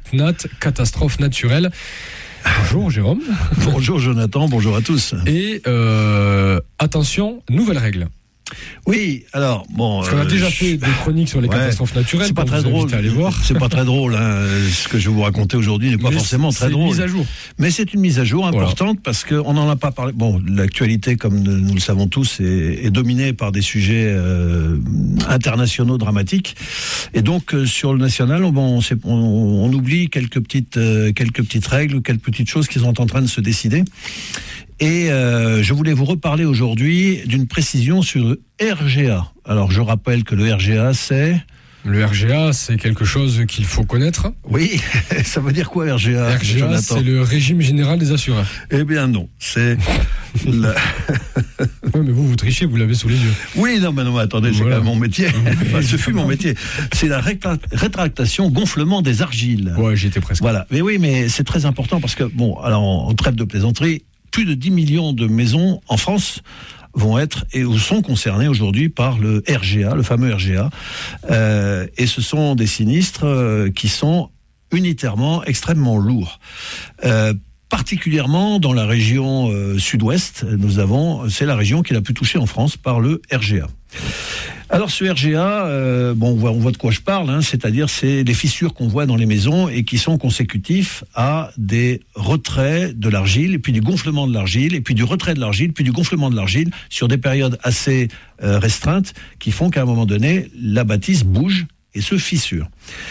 CatNat, catastrophe naturelle. Bonjour Jérôme. Bonjour Jonathan, bonjour à tous. Et attention, nouvelle règle. Oui, alors bon. Parce qu'on a déjà fait des chroniques sur les catastrophes naturelles. C'est pas très drôle. À aller voir. C'est pas très drôle. Ce que je vais vous raconter aujourd'hui n'est pas forcément très drôle. C'est une mise à jour. Mais c'est une mise à jour importante parce qu'on n'en a pas parlé. Bon, l'actualité, comme nous le savons tous, est dominée par des sujets internationaux dramatiques. Et donc sur le national, on oublie quelques petites règles ou quelques petites choses qui sont en train de se décider. Et je voulais vous reparler aujourd'hui d'une précision sur le RGA. Alors je rappelle que le RGA c'est... Le RGA, c'est quelque chose qu'il faut connaître. Oui, ça veut dire quoi RGA, RGA, Jonathan ? C'est le régime général des assureurs. Eh bien non, c'est... Oui, mais vous trichez, vous l'avez sous les yeux. Oui, non, attendez, c'est quand même mon métier. Enfin, ce fut mon métier. C'est la rétractation, gonflement des argiles. Ouais, j'y étais presque. Voilà, mais oui, mais c'est très important parce que, bon, alors en trêve de plaisanterie, plus de 10 millions de maisons en France vont être ou sont concernées aujourd'hui par le RGA, le fameux RGA. Et ce sont des sinistres qui sont unitairement extrêmement lourds. Particulièrement dans la région sud-ouest, c'est la région qui est la plus touchée en France par le RGA. Alors ce RGA, on voit de quoi je parle, c'est-à-dire c'est les fissures qu'on voit dans les maisons et qui sont consécutifs à des retraits de l'argile, et puis du gonflement de l'argile, et puis du retrait de l'argile, puis du gonflement de l'argile sur des périodes assez restreintes qui font qu'à un moment donné, la bâtisse bouge et se fissure.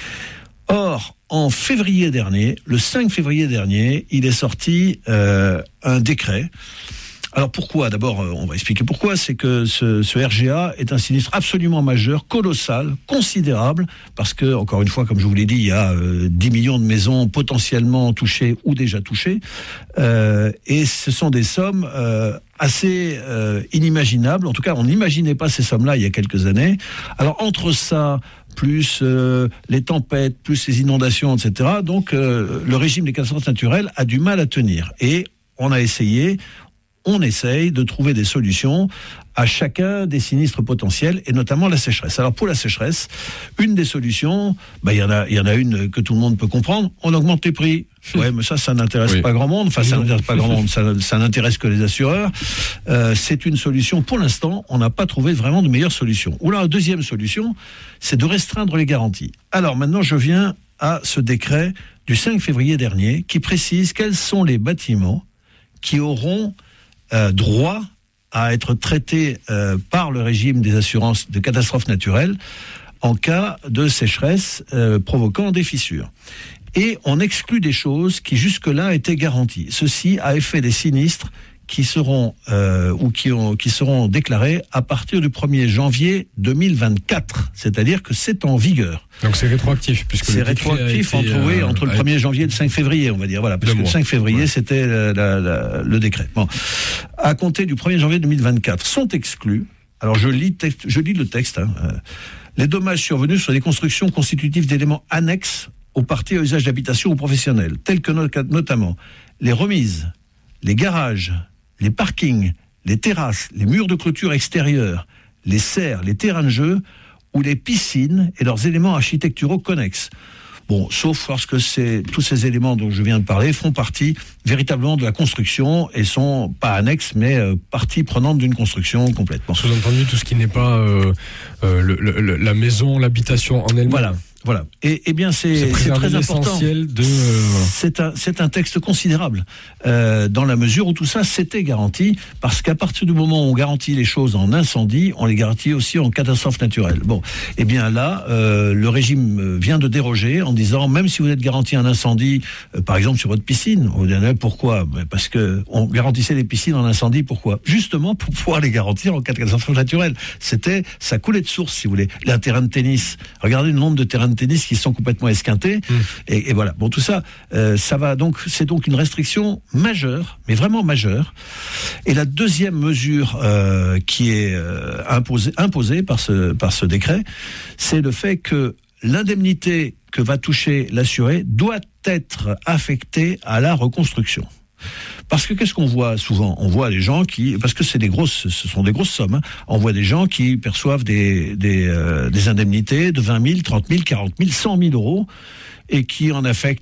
Or, en février dernier, le 5 février dernier, il est sorti un décret. Alors pourquoi ? D'abord, on va expliquer pourquoi. C'est que ce RGA est un sinistre absolument majeur, colossal, considérable, parce que, encore une fois, comme je vous l'ai dit, il y a 10 millions de maisons potentiellement touchées ou déjà touchées. Et ce sont des sommes assez inimaginables. En tout cas, on n'imaginait pas ces sommes-là il y a quelques années. Alors entre ça, plus les tempêtes, plus les inondations, etc., donc le régime des catastrophes naturelles a du mal à tenir. Et on essaye de trouver des solutions à chacun des sinistres potentiels, et notamment la sécheresse. Alors pour la sécheresse, une des solutions, il y en a une que tout le monde peut comprendre, on augmente les prix. Ouais, mais ça n'intéresse pas grand monde. Enfin, ça n'intéresse pas grand monde. Ça n'intéresse que les assureurs. C'est une solution. Pour l'instant, on n'a pas trouvé vraiment de meilleure solution. Ou là, la deuxième solution, c'est de restreindre les garanties. Alors maintenant, je viens à ce décret du 5 février dernier qui précise quels sont les bâtiments qui auront droit à être traités par le régime des assurances de catastrophes naturelles en cas de sécheresse provoquant des fissures. Et on exclut des choses qui jusque-là étaient garanties. Ceci a effet des sinistres qui seront qui seront déclarés à partir du 1er janvier 2024. C'est-à-dire que c'est en vigueur. Donc c'est rétroactif, puisque c'est rétroactif entre le 1er janvier et le 5 février, on va dire. Voilà, parce que le 5 février, c'était le décret. Bon. À compter du 1er janvier 2024, sont exclus. Alors je lis le texte. Les dommages survenus sur des constructions constitutives d'éléments annexes aux parties à usage d'habitation ou professionnel, tels que notamment les remises, les garages, les parkings, les terrasses, les murs de clôture extérieure, les serres, les terrains de jeu ou les piscines et leurs éléments architecturaux connexes. Bon, sauf lorsque tous ces éléments dont je viens de parler font partie véritablement de la construction et sont pas annexes, mais partie prenante d'une construction complètement. Sous-entendu, tout ce qui n'est pas la maison, l'habitation en elle-même. Voilà. Et bien c'est très important. C'est un texte considérable dans la mesure où tout ça c'était garanti, parce qu'à partir du moment où on garantit les choses en incendie, on les garantit aussi en catastrophe naturelle. Bon, et bien là, le régime vient de déroger en disant même si vous êtes garanti un incendie, par exemple sur votre piscine, on vous dit pourquoi ? Parce que on garantissait les piscines en incendie. Pourquoi ? Justement pour pouvoir les garantir en cas de catastrophe naturelle. Ça coulait de source, si vous voulez. Un terrain de tennis. Regardez le nombre de terrains de tennis qui sont complètement esquintés. Et voilà. Bon, tout ça, ça va donc. C'est donc une restriction majeure, mais vraiment majeure. Et la deuxième mesure qui est imposée par ce décret, c'est le fait que l'indemnité que va toucher l'assuré doit être affectée à la reconstruction. Parce que qu'est-ce qu'on voit souvent ? On voit des gens parce que ce sont des grosses sommes, on voit des gens qui perçoivent des indemnités de 20 000, 30 000, 40 000, 100 000 euros et qui en affectent